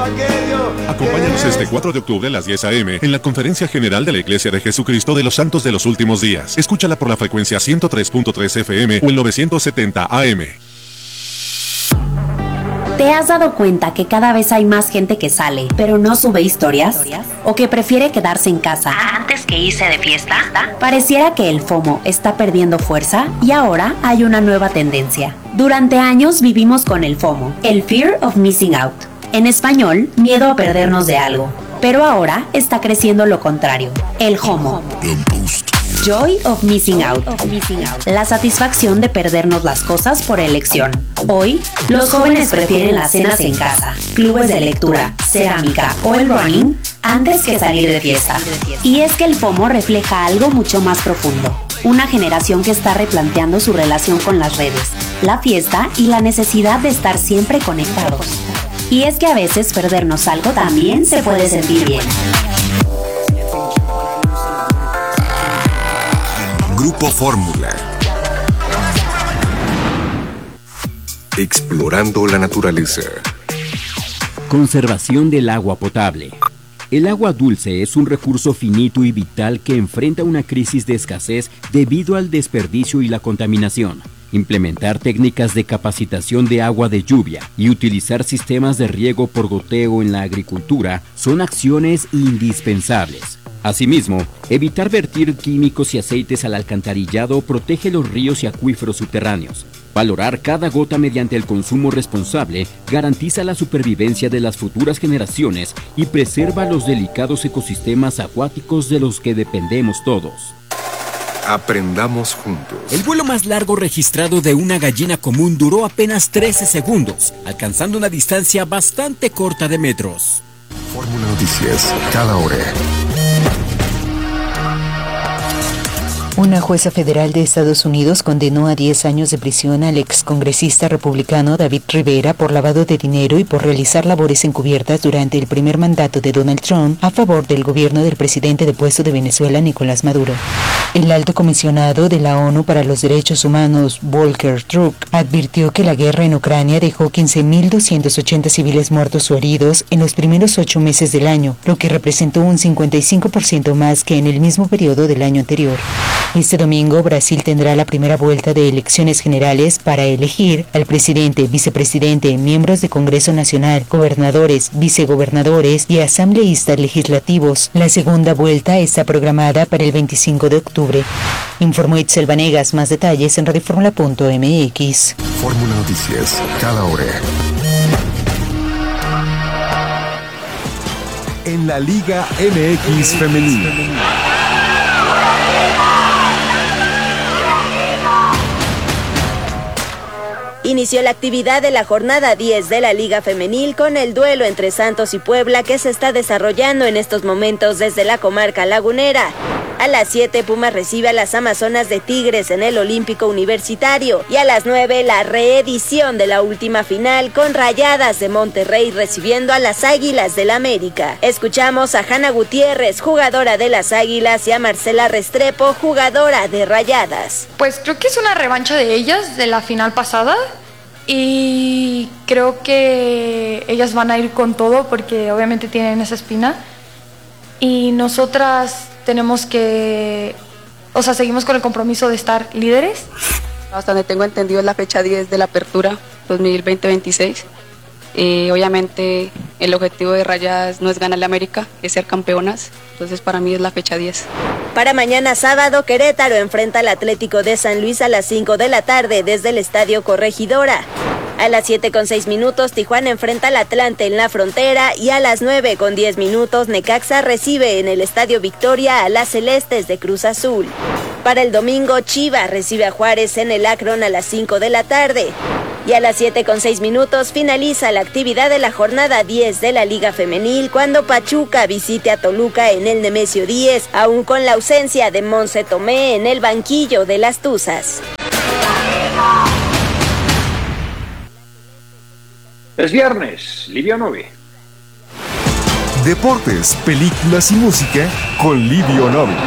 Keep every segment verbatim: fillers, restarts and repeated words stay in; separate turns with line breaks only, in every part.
Acompáñanos este cuatro de octubre a las diez a eme en la Conferencia General de la Iglesia de Jesucristo de los Santos de los Últimos Días. Escúchala por la frecuencia ciento tres punto tres efe eme o el novecientos setenta a eme.
¿Te has dado cuenta que cada vez hay más gente que sale, pero no sube historias? ¿O que prefiere quedarse en casa antes que irse de fiesta? Pareciera que el FOMO está perdiendo fuerza y ahora hay una nueva tendencia. Durante años vivimos con el FOMO, el Fear of Missing Out. En español, miedo a perdernos de algo. Pero ahora está creciendo lo contrario, el JOMO. Joy of Missing Out. La satisfacción de perdernos las cosas por elección. Hoy, los jóvenes prefieren las cenas en casa, clubes de lectura, cerámica o el running antes que salir de fiesta. Y es que el FOMO refleja algo mucho más profundo. Una generación que está replanteando su relación con las redes, la fiesta y la necesidad de estar siempre conectados. Y es que a veces perdernos algo también se puede sentir bien.
Grupo Fórmula. Explorando la naturaleza.
Conservación del agua potable. El agua dulce es un recurso finito y vital que enfrenta una crisis de escasez debido al desperdicio y la contaminación. Implementar técnicas de capacitación de agua de lluvia y utilizar sistemas de riego por goteo en la agricultura son acciones indispensables. Asimismo, evitar vertir químicos y aceites al alcantarillado protege los ríos y acuíferos subterráneos. Valorar cada gota mediante el consumo responsable garantiza la supervivencia de las futuras generaciones y preserva los delicados ecosistemas acuáticos de los que dependemos todos.
Aprendamos juntos.
El vuelo más largo registrado de una gallina común duró apenas trece segundos, alcanzando una distancia bastante corta de metros.
Fórmula Noticias, cada hora.
Una jueza federal de Estados Unidos condenó a diez años de prisión al excongresista republicano David Rivera por lavado de dinero y por realizar labores encubiertas durante el primer mandato de Donald Trump a favor del gobierno del presidente depuesto de Venezuela, Nicolás Maduro. El alto comisionado de la ONU para los Derechos Humanos, Volker Turk, advirtió que la guerra en Ucrania dejó quince mil doscientos ochenta civiles muertos o heridos en los primeros ocho meses del año, lo que representó un cincuenta y cinco por ciento más que en el mismo periodo del año anterior. Este domingo, Brasil tendrá la primera vuelta de elecciones generales para elegir al presidente, vicepresidente, miembros de Congreso Nacional, gobernadores, vicegobernadores y asambleístas legislativos. La segunda vuelta está programada para el veinticinco de octubre. Informó Itzel Vanegas. Más detalles en radioformula punto eme equis.
Fórmula Noticias, cada hora. En la Liga eme equis Femenil.
Inició la actividad de la jornada diez de la Liga Femenil con el duelo entre Santos y Puebla que se está desarrollando en estos momentos desde la comarca lagunera. A las siete, Pumas recibe a las Amazonas de Tigres en el Olímpico Universitario. Y a las nueve, la reedición de la última final con Rayadas de Monterrey recibiendo a las Águilas del América. Escuchamos a Hanna Gutiérrez, jugadora de las Águilas, y a Marcela Restrepo, jugadora de Rayadas.
Pues creo que es una revancha de ellas de la final pasada. Y creo que ellas van a ir con todo porque obviamente tienen esa espina. Y nosotras tenemos que, o sea, seguimos con el compromiso de estar líderes.
Hasta donde tengo entendido es la fecha diez de la apertura dos mil veinte veintiséis. Eh, obviamente el objetivo de Rayadas no es ganarle a América, es ser campeonas. Entonces para mí es la fecha diez.
Para mañana sábado, Querétaro enfrenta al Atlético de San Luis a las cinco de la tarde desde el Estadio Corregidora. A las siete con seis minutos, Tijuana enfrenta al Atlante en la Frontera y a las nueve con diez minutos, Necaxa recibe en el Estadio Victoria a las Celestes de Cruz Azul. Para el domingo, Chivas recibe a Juárez en el Akron a las cinco de la tarde. Y a las siete con seis minutos finaliza la actividad de la jornada diez de la Liga Femenil cuando Pachuca visite a Toluca en el Nemesio diez, aún con la ausencia de Monse Tomé en el banquillo de las Tuzas.
Es viernes, Livio Novi.
Deportes, películas y música con Livio Novi.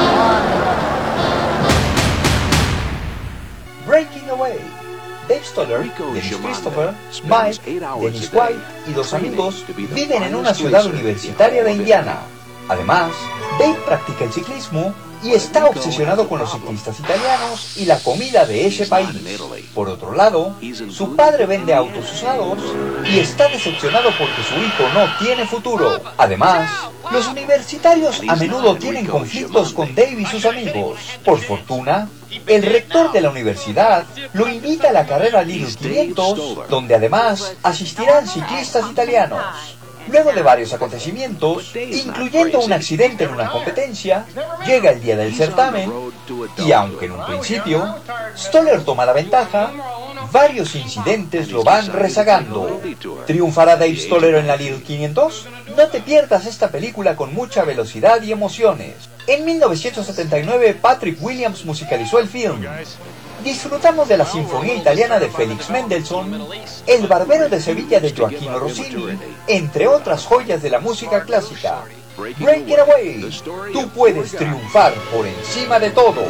Breaking Away. Dave Stoller Stoller, Dennis Christopher, Mike, Dennis White y dos amigos viven en una ciudad universitaria de Indiana. Además, Dave practica el ciclismo y está obsesionado con los ciclistas italianos y la comida de ese país. Por otro lado, su padre vende autos usados y está decepcionado porque su hijo no tiene futuro. Además, los universitarios a menudo tienen conflictos con Dave y sus amigos. Por fortuna, el rector de la universidad lo invita a la carrera Little quinientos, donde además asistirán ciclistas italianos. Luego de varios acontecimientos, incluyendo un accidente en una competencia, llega el día del certamen y aunque en un principio Stoller toma la ventaja, varios incidentes lo van rezagando. ¿Triunfará Dave Stoller en la Little quinientos? No te pierdas esta película con mucha velocidad y emociones. En mil novecientos setenta y nueve, Patrick Williams musicalizó el film. Disfrutamos de la Sinfonía Italiana de Félix Mendelssohn, El Barbero de Sevilla de Gioacchino Rossini, entre otras joyas de la música clásica. Break It Away, tú puedes triunfar por encima de todo.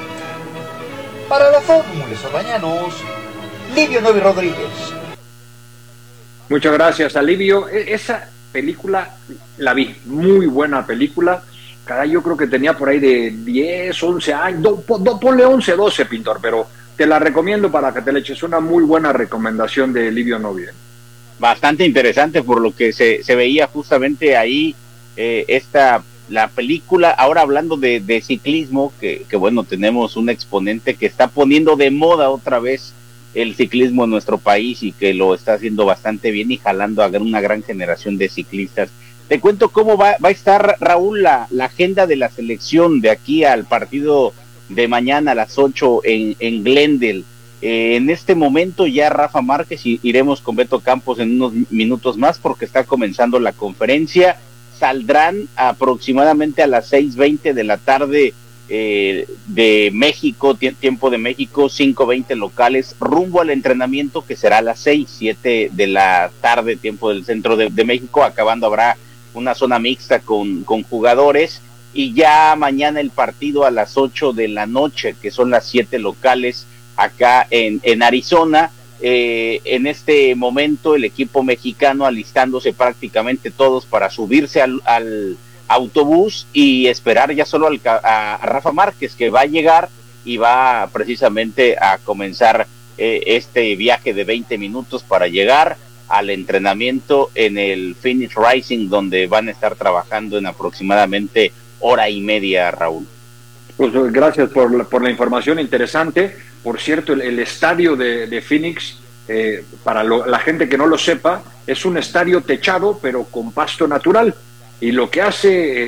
Para la Fórmula Orbañanos, Livio Novi Rodríguez.
Muchas gracias a Livio. Esa película la vi, muy buena película. Caray, yo creo que tenía por ahí de diez, once años, do, do, ponle once, doce, Pintor, pero te la recomiendo para que te le eches. Una muy buena recomendación de Livio Novi.
Bastante interesante por lo que se, se veía justamente ahí eh, esta la película. Ahora hablando de, de ciclismo, que, que bueno, tenemos un exponente que está poniendo de moda otra vez el ciclismo en nuestro país y que lo está haciendo bastante bien y jalando a una gran generación de ciclistas. Te cuento cómo va, va a estar, Raúl, la, la agenda de la selección de aquí al partido de mañana a las ocho en, en Glendale. Eh, en este momento ya Rafa Márquez y iremos con Beto Campos en unos minutos más porque está comenzando la conferencia. Saldrán aproximadamente a las seis veinte de la tarde eh, de México, tiempo de México, cinco veinte locales, rumbo al entrenamiento que será a las seis, siete de la tarde, tiempo del centro de, de México. Acabando habrá una zona mixta con, con jugadores y ya mañana el partido a las ocho de la noche, que son las siete locales acá en, en Arizona. Eh, en este momento el equipo mexicano alistándose prácticamente todos para subirse al, al autobús y esperar ya solo al, a, a Rafa Márquez, que va a llegar y va precisamente a comenzar eh, este viaje de veinte minutos para llegar al entrenamiento en el Phoenix Rising, donde van a estar trabajando en aproximadamente hora y media, Raúl.
Pues gracias por la, por la información interesante. Por cierto, el, el estadio de, de Phoenix, eh, para lo, la gente que no lo sepa, es un estadio techado pero con pasto natural, y lo que hace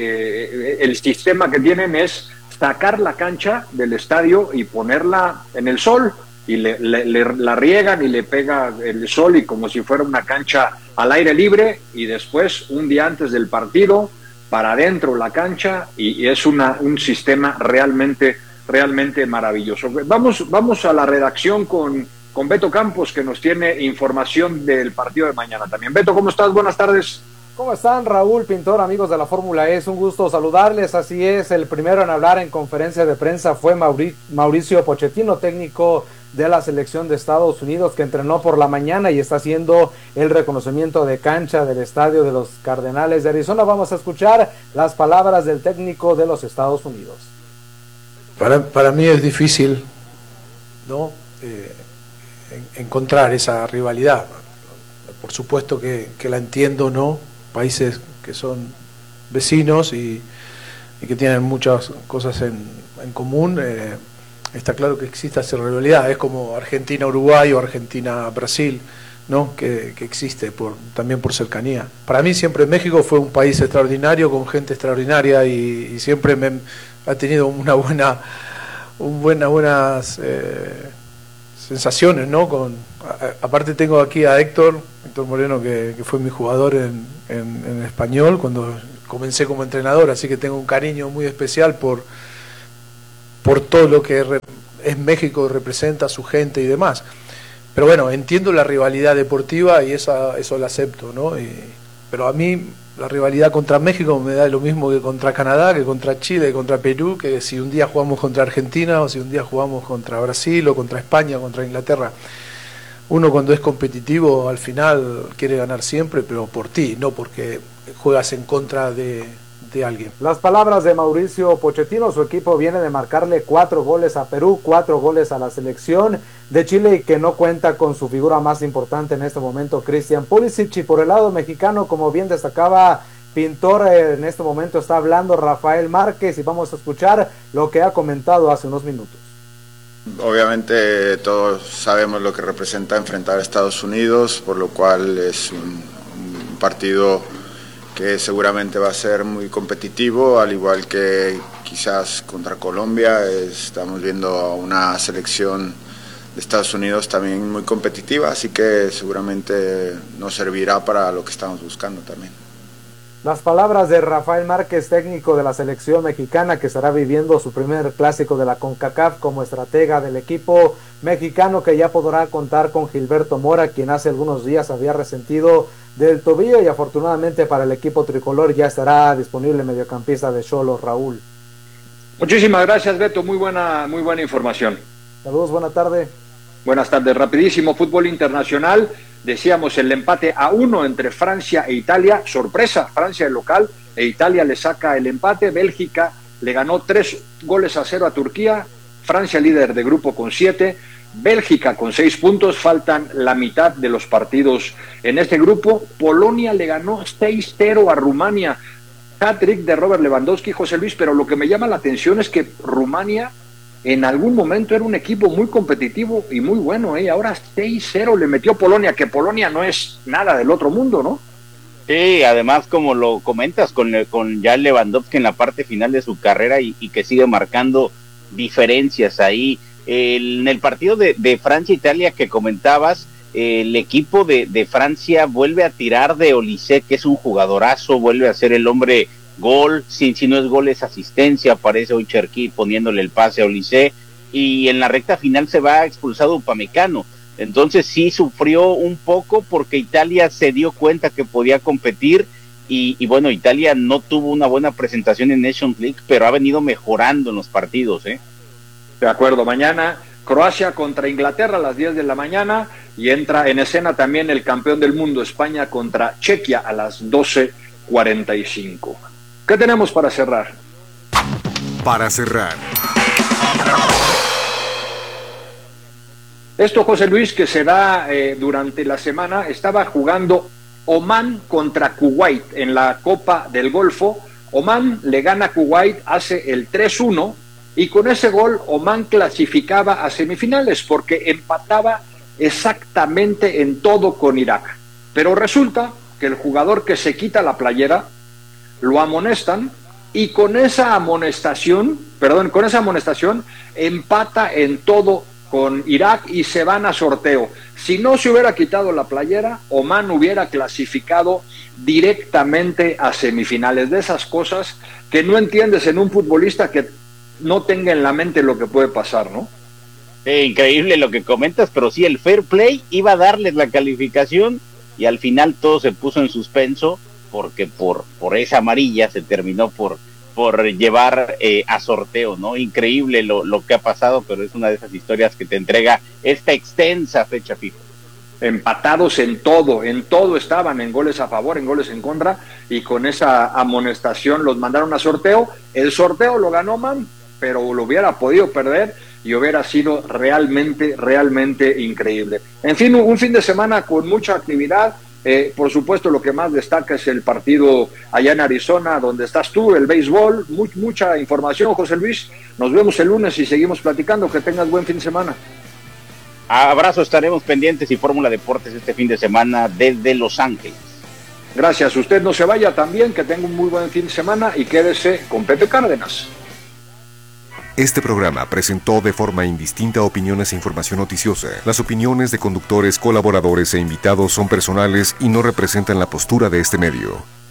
eh, el sistema que tienen es sacar la cancha del estadio y ponerla en el sol, y le, le, le, la riegan y le pega el sol y como si fuera una cancha al aire libre, y después un día antes del partido para adentro la cancha, y, y es una, un sistema realmente realmente maravilloso. Vamos, vamos a la redacción con, con Beto Campos, que nos tiene información del partido de mañana también. Beto, ¿cómo estás? Buenas tardes.
¿Cómo están, Raúl, Pintor, amigos de la Fórmula E? Es un gusto saludarles. Así es, el primero en hablar en conferencia de prensa fue Mauri- Mauricio Pochettino, técnico de la selección de Estados Unidos, que entrenó por la mañana y está haciendo el reconocimiento de cancha del estadio de los Cardenales de Arizona. Vamos a escuchar las palabras del técnico de los Estados Unidos.
Para, para mí es difícil, ¿no? Eh, en, encontrar esa rivalidad. Por supuesto que, que la entiendo, ¿no? Países que son vecinos y, y que tienen muchas cosas en, en común. Eh, está claro que existe esa rivalidad. Es como Argentina-Uruguay o Argentina-Brasil, ¿no? Que, que existe por, también por cercanía. Para mí siempre México fue un país extraordinario, con gente extraordinaria, y, y siempre me ha tenido una buena, un buena, buenas eh, sensaciones, ¿no? Con, a, aparte tengo aquí a Héctor, Héctor Moreno, que, que fue mi jugador en, en, en español cuando comencé como entrenador, así que tengo un cariño muy especial por, por todo lo que re, es México, representa a su gente y demás. Pero bueno, entiendo la rivalidad deportiva y esa, eso lo acepto, ¿no? Y, pero a mí la rivalidad contra México me da lo mismo que contra Canadá, que contra Chile, que contra Perú, que si un día jugamos contra Argentina o si un día jugamos contra Brasil o contra España, contra Inglaterra. uno cuando es competitivo al final quiere ganar siempre, pero por ti, no porque juegas en contra de, de alguien.
Las palabras de Mauricio Pochettino: su equipo viene de marcarle cuatro goles a Perú, cuatro goles a la selección de Chile, y que no cuenta con su figura más importante en este momento, Christian Pulisic. Y por el lado mexicano, como bien destacaba Pintor, en este momento está hablando Rafael Márquez, y vamos a escuchar lo que ha comentado hace unos minutos.
Obviamente todos sabemos lo que representa enfrentar a Estados Unidos, por lo cual es un, un partido que seguramente va a ser muy competitivo, al igual que quizás contra Colombia. Estamos viendo a una selección de Estados Unidos también muy competitiva, así que seguramente nos servirá para lo que estamos buscando también.
Las palabras de Rafael Márquez, técnico de la selección mexicana, que estará viviendo su primer clásico de la CONCACAF como estratega del equipo mexicano, que ya podrá contar con Gilberto Mora, quien hace algunos días había resentido del tobillo, y afortunadamente para el equipo tricolor ya estará disponible el mediocampista de Xolos, Raúl.
Muchísimas gracias, Beto, muy buena, muy buena información.
Saludos, buena tarde.
Buenas tardes, rapidísimo, fútbol internacional. Decíamos el empate a uno entre Francia e Italia, sorpresa, Francia el local e Italia le saca el empate. Bélgica le ganó tres goles a cero a Turquía, Francia líder de grupo con siete, Bélgica con seis puntos, faltan la mitad de los partidos en este grupo. Polonia le ganó seis cero a Rumania, hat-trick de Robert Lewandowski, José Luis, pero lo que me llama la atención es que Rumania en algún momento era un equipo muy competitivo y muy bueno, ¿eh? Ahora seis cero le metió Polonia, que Polonia no es nada del otro mundo, ¿no?
Sí, además, como lo comentas, con, con ya Lewandowski en la parte final de su carrera y, y que sigue marcando diferencias ahí. El, en el partido de, de Francia-Italia que comentabas, el equipo de, de Francia vuelve a tirar de Olise, que es un jugadorazo, vuelve a ser el hombre gol, si, si no es gol es asistencia, aparece hoy Cherki poniéndole el pase a Olise, y en la recta final se va expulsado Upamecano. Entonces sí sufrió un poco porque Italia se dio cuenta que podía competir, y, y bueno, Italia no tuvo una buena presentación en Nations League, pero ha venido mejorando en los partidos, ¿eh?
De acuerdo, mañana Croacia contra Inglaterra a las diez de la mañana, y entra en escena también el campeón del mundo, España contra Chequia a las doce cuarenta y cinco. ¿Qué tenemos para cerrar?
Para cerrar.
Esto, José Luis, que se da eh, durante la semana, estaba jugando Omán contra Kuwait en la Copa del Golfo. Omán le gana a Kuwait, hace el tres uno, y con ese gol Omán clasificaba a semifinales porque empataba exactamente en todo con Irak. Pero resulta que el jugador que se quita la playera lo amonestan, y con esa amonestación, perdón, con esa amonestación empata en todo con Irak y se van a sorteo. Si no se hubiera quitado la playera, Omán hubiera clasificado directamente a semifinales. De esas cosas que no entiendes en un futbolista que no tenga en la mente lo que puede pasar, ¿no?
Eh, increíble lo que comentas, pero sí, el fair play iba a darles la calificación y al final todo se puso en suspenso porque por, por esa amarilla se terminó por, por llevar eh, a sorteo, ¿no? Increíble lo, lo que ha pasado, pero es una de esas historias que te entrega esta extensa fecha FIFA.
Empatados en todo, en todo estaban, en goles a favor, en goles en contra, y con esa amonestación los mandaron a sorteo. El sorteo lo ganó Man, pero lo hubiera podido perder y hubiera sido realmente, realmente increíble. En fin, un fin de semana con mucha actividad. Eh, por supuesto, lo que más destaca es el partido allá en Arizona, donde estás tú, el béisbol. Muy, mucha información, José Luis. Nos vemos el lunes y seguimos platicando. Que tengas buen fin de semana.
Abrazo, estaremos pendientes y Fórmula Deportes este fin de semana desde Los Ángeles.
Gracias, usted no se vaya también, que tenga un muy buen fin de semana y quédese con Pepe Cárdenas.
Este programa presentó de forma indistinta opiniones e información noticiosa. Las opiniones de conductores, colaboradores e invitados son personales y no representan la postura de este medio.